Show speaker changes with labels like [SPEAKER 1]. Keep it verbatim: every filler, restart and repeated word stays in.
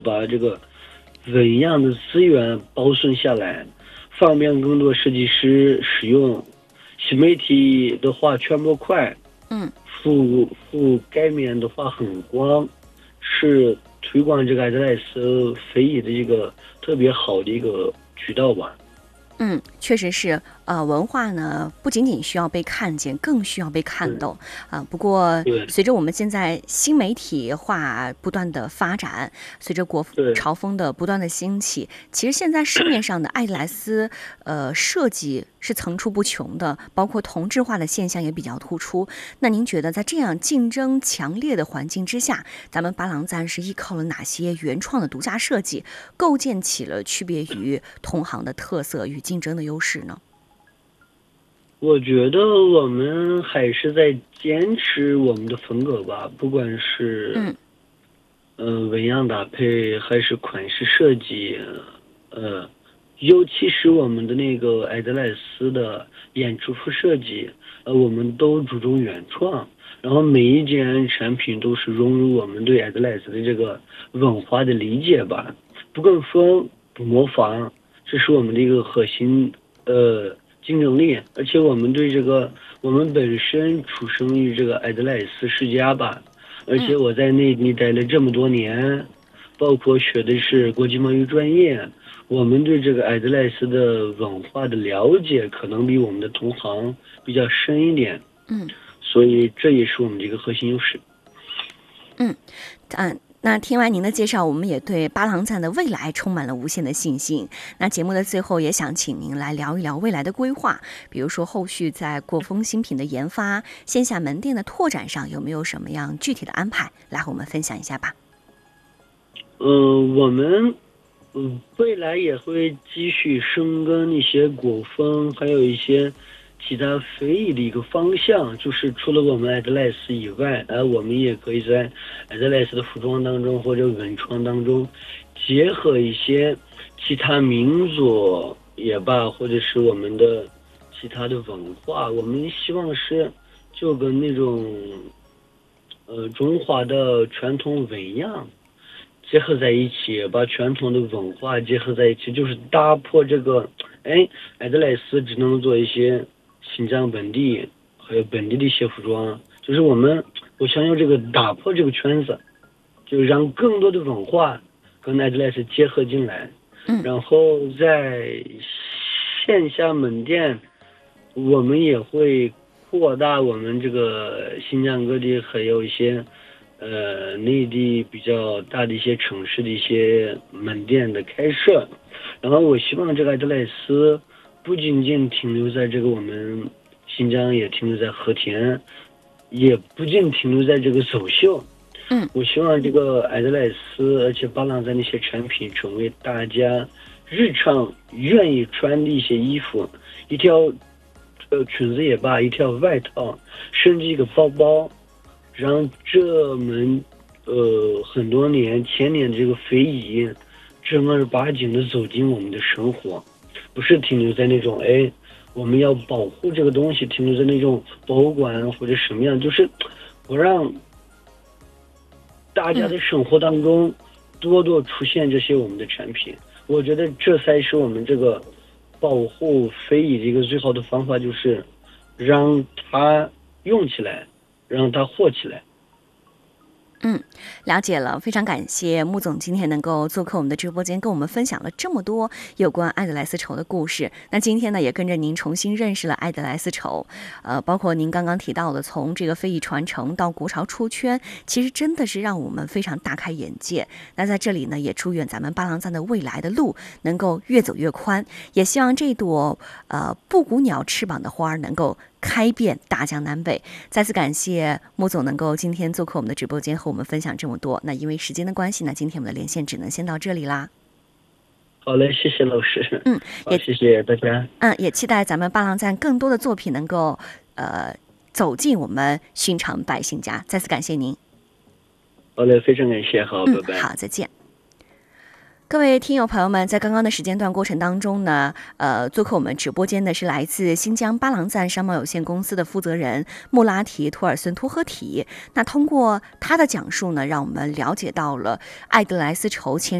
[SPEAKER 1] 把这个文样的资源保存下来，方便更多设计师使用。新媒体的话传播快，
[SPEAKER 2] 嗯，
[SPEAKER 1] 覆覆盖面的话很广，是推广这个艾德莱斯非遗的一个特别好的一个渠道吧。
[SPEAKER 2] 嗯，确实是，呃，文化呢不仅仅需要被看见，更需要被看懂啊、呃。不过，
[SPEAKER 1] 对
[SPEAKER 2] 随着我们现在新媒体化不断的发展，随着国
[SPEAKER 1] 对，
[SPEAKER 2] 潮风的不断的兴起，其实现在市面上的爱德莱斯呃设计是层出不穷的，包括同质化的现象也比较突出。那您觉得在这样竞争强烈的环境之下，咱们巴郎赞是依靠了哪些原创的独家设计，构建起了区别于同行的特色与竞争的优势呢？
[SPEAKER 1] 我觉得我们还是在坚持我们的风格吧，不管是
[SPEAKER 2] 嗯
[SPEAKER 1] 嗯，纹样搭配还是款式设计，呃，尤其是我们的那个艾德莱斯的演出服设计，呃，我们都注重原创，然后每一件产品都是融入我们对艾德莱斯的这个文化的理解吧，不跟风，不模仿，这是我们的一个核心呃竞争力，而且我们对这个我们本身出生于这个艾德莱斯世家吧。而且
[SPEAKER 2] 嗯
[SPEAKER 1] 我在内地待了这么多年，包括学的是国际贸易专业，我们对这个艾德莱斯的文化的了解可能比我们的同行比较深一点，
[SPEAKER 2] 嗯
[SPEAKER 1] 所以这也是我们这个核心优势。
[SPEAKER 2] 嗯嗯。那听完您的介绍，我们也对巴郎赞的未来充满了无限的信心。那节目的最后，也想请您来聊一聊未来的规划，比如说后续在国风新品的研发、线下门店的拓展上，有没有什么样具体的安排，来和我们分享一下吧？
[SPEAKER 1] 嗯，我们嗯未来也会继续深耕一些国风，还有一些其他非遗的一个方向，就是除了我们艾德莱斯以外，呃，我们也可以在艾德莱斯的服装当中或者文创当中结合一些其他民族也罢，或者是我们的其他的文化，我们希望是就跟那种呃中华的传统纹样结合在一起，把传统的文化结合在一起，就是打破这个，哎，艾德莱斯只能做一些新疆本地还有本地的一些服装，就是我们我想要这个打破这个圈子，就让更多的文化跟艾德莱斯结合进来，
[SPEAKER 2] 嗯
[SPEAKER 1] 然后在线下门店，我们也会扩大我们这个新疆各地还有一些。呃，内地比较大的一些城市的一些门店的开设，然后我希望这个艾德莱斯不仅仅停留在这个我们新疆，也停留在和田，也不仅停留在这个走秀。
[SPEAKER 2] 嗯
[SPEAKER 1] 我希望这个艾德莱斯，而且巴朗赞那些产品成为大家日常愿意穿的一些衣服，一条呃裙子也罢，一条外套，甚至一个包包。让这门呃很多年千年这个非遗正儿八经的走进我们的生活，不是停留在那种哎我们要保护这个东西，停留在那种博物馆或者什么样，就是我让大家的生活当中多多出现这些我们的产品，我觉得这才是我们这个保护非遗的一个最好的方法，就是让它用起来，让它火起来。
[SPEAKER 2] 嗯，了解了，非常感谢穆总今天能够做客我们的直播间，跟我们分享了这么多有关艾德莱斯绸的故事。那今天呢，也跟着您重新认识了艾德莱斯绸，呃，包括您刚刚提到的，从这个非遗传承到国潮出圈，其实真的是让我们非常大开眼界。那在这里呢，也祝愿咱们巴郎赞的未来的路能够越走越宽，也希望这朵呃布谷鸟翅膀的花儿能够开遍大江南北。再次感谢穆总能够今天做客我们的直播间，和我们分享这么多。那因为时间的关系呢，今天我们的连线只能先到这里啦。
[SPEAKER 1] 好嘞，谢谢老师。
[SPEAKER 2] 嗯，
[SPEAKER 1] 也谢谢大家。
[SPEAKER 2] 嗯，也期待咱们巴郎赞更多的作品能够呃走进我们寻常百姓家。再次感谢您。
[SPEAKER 1] 好嘞，非常感谢，好，
[SPEAKER 2] 嗯，
[SPEAKER 1] 拜拜。
[SPEAKER 2] 好，再见。 各位听友朋友们，在刚刚的时间段过程当中呢，呃，做客我们直播间的是来自新疆巴郎赞商贸有限公司的负责人穆拉提·图尔森托合体。那通过他的讲述呢，让我们了解到了爱德莱丝绸牵